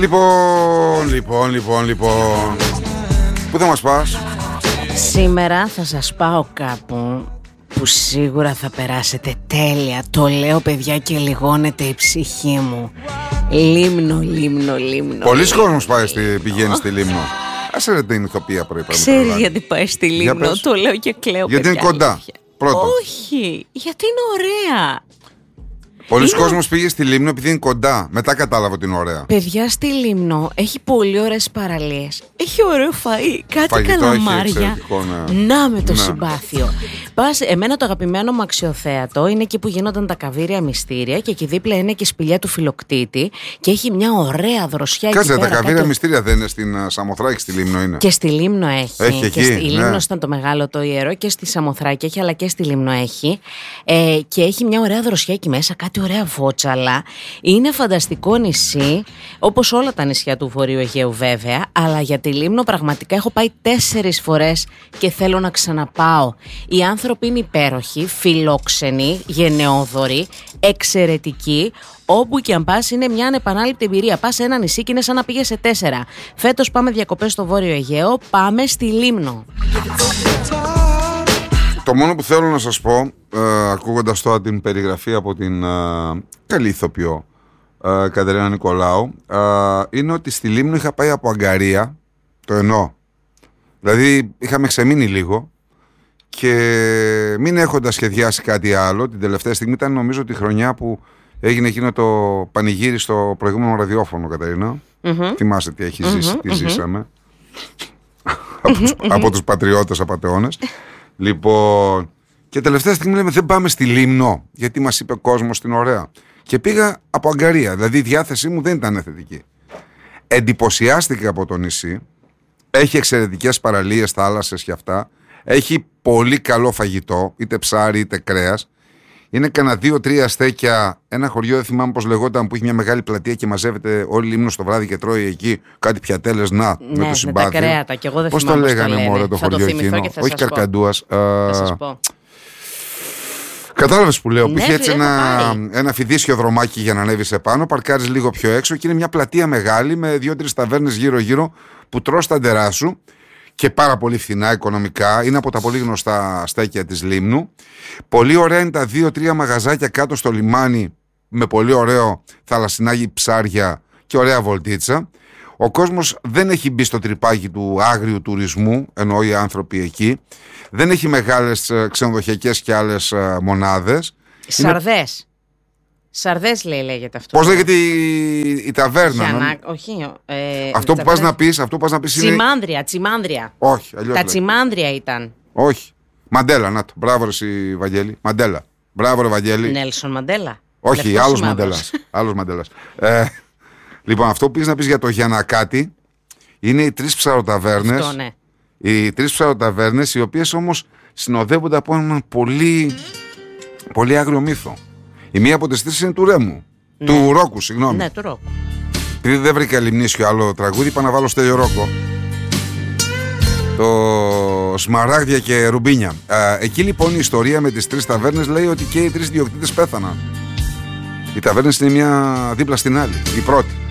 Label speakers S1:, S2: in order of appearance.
S1: Λοιπόν. Πού θα μας πας?
S2: Σήμερα θα σας πάω κάπου που σίγουρα θα περάσετε τέλεια. Το λέω, παιδιά, και λιγώνεται η ψυχή μου. Λίμνο.
S1: Πολλοί κόσμος πηγαίνει στη Λίμνο. Άσε ρε την ηθοποιία πρωί.
S2: Ξέρεις γιατί πάει στη Λίμνο? Το λέω και κλαίω.
S1: Γιατί είναι κοντά. Πρώτον.
S2: Όχι, γιατί είναι ωραία.
S1: Πολλοί κόσμος πήγε στη Λίμνο επειδή είναι κοντά. Μετά κατάλαβα ότι είναι ωραία.
S2: Παιδιά, στη Λίμνο έχει πολύ ωραίες παραλίες. Έχει ωραίο φαΐ, κάτι καλαμάρια. Να με το συμπάθειο. Πας, εμένα το αγαπημένο μου αξιοθέατο είναι εκεί που γίνονταν τα καβίρια μυστήρια και εκεί δίπλα είναι και η σπηλιά του Φιλοκτήτη και έχει μια ωραία δροσιά.
S1: Κάτσε, τα καβίρια μυστήρια δεν είναι στην Σαμοθράκη, στη Λίμνο είναι?
S2: Και στη Λίμνο έχει.
S1: Και
S2: στη Λίμνο ήταν το μεγάλο, το ιερό, και στη Σαμοθράκη έχει, αλλά και στη Λίμνο έχει. Και έχει μια ωραία δροσιά εκεί μέσα, κάτι ωραία βότσαλα. Είναι φανταστικό νησί, όπως όλα τα νησιά του Βορείου Αιγαίου βέβαια, αλλά για τη Λίμνο πραγματικά έχω πάει 4 φορές και θέλω να ξαναπάω. Οι άνθρωποι είναι υπέροχοι, φιλόξενοι, γενναιόδοροι, εξαιρετικοί. Όπου και αν πας είναι μια ανεπανάληπτη εμπειρία. Πας σε ένα νησί και είναι σαν να πήγες σε 4. Φέτος πάμε διακοπές στο Βόρειο Αιγαίο, πάμε στη Λίμνο.
S1: Το μόνο που θέλω να σας πω, ακούγοντας τώρα την περιγραφή από την καλή ηθοποιό Κατερίνα Νικολάου, είναι ότι στη Λίμνο είχα πάει από Αγκαρία, το εννοώ. Δηλαδή είχαμε ξεμείνει λίγο και μην έχοντας σχεδιάσει κάτι άλλο, την τελευταία στιγμή ήταν νομίζω τη χρονιά που έγινε εκείνο το πανηγύρι στο προηγούμενο ραδιόφωνο, Κατερίνα. Θυμάσαι τι έχει ζήσει, τι ζήσαμε από τους πατριώτες απατεώνες. Λοιπόν, και τελευταία στιγμή λέμε δεν πάμε στη Λίμνο, γιατί μας είπε ο κόσμος την ωραία. Και πήγα από Αγκαρία, δηλαδή η διάθεσή μου δεν ήταν θετική. Εντυπωσιάστηκα από το νησί. Έχει εξαιρετικές παραλίες, θάλασσες και αυτά. Έχει πολύ καλό φαγητό, είτε ψάρι είτε κρέας. Είναι κανένα 2-3 στέκια, ένα χωριό, δεν θυμάμαι πώς λεγόταν, που έχει μια μεγάλη πλατεία και μαζεύεται όλη η Λίμνο το βράδυ και τρώει εκεί κάτι πιατέλες, με το συμπάθειο.
S2: Με τα κρέατα, και εγώ δεν
S1: πώς
S2: θυμάμαι
S1: το λέγανε μωρέ το χωριό εκείνο? Όχι Καρκαντούας.
S2: Θα σας πω.
S1: Κατάλαβες που λέω, που είχε έτσι ένα φιδίσιο δρομάκι για να ανέβεις επάνω, παρκάρεις λίγο πιο έξω και είναι μια πλατεία μεγάλη με 2-3 ταβέρνες γύρω-γύρω που τρως τα ντερά σου και πάρα πολύ φθηνά οικονομικά. Είναι από τα πολύ γνωστά στέκια της Λίμνου. Πολύ ωραία είναι τα 2-3 μαγαζάκια κάτω στο λιμάνι με πολύ ωραίο θαλασσινάκι, ψάρια και ωραία βολτίτσα. Ο κόσμος δεν έχει μπει στο τρυπάκι του άγριου τουρισμού, εννοώ οι άνθρωποι εκεί. Δεν έχει μεγάλες ξενοδοχειακές και άλλες μονάδες.
S2: Σαρδές. Σαρδές λέγεται αυτό.
S1: Πώς λέγεται η ταβέρνα?
S2: Όχι.
S1: Αυτό που πας να πεις είναι...
S2: Τσιμάνδρια.
S1: Όχι, αλλιώς.
S2: Τα τσιμάνδρια ήταν.
S1: Όχι. Μαντέλα, να το. Μπράβο ρε Βαγγέλη. Μαντέλα. Μπράβο ρε Βαγγέλη.
S2: Νέλσον Μαντέλα.
S1: Όχι, άλλος Μαντέλας. Λοιπόν, αυτό που πεις να πεις για το Γιαννακάτι είναι οι 3 ψαροταβέρνες.
S2: Αυτό, ναι.
S1: Οι 3 ψαροταβέρνες, οι οποίες όμως συνοδεύονται από έναν πολύ, πολύ άγριο μύθο. Η μία από τις 3 είναι του Ρέμου. Ναι. Του Ρόκου, συγγνώμη.
S2: Ναι, του Ρόκου.
S1: Επειδή δεν βρήκα λιμνίσιο άλλο τραγούδι, είπα να βάλω Στέλιο Ρόκο. Το Σμαράγδια και Ρουμπίνια. Εκεί λοιπόν η ιστορία με τις 3 ταβέρνες λέει ότι και οι 3 διοκτήτες πέθαναν. Οι ταβέρνες είναι μια δίπλα στην άλλη. Η πρώτη.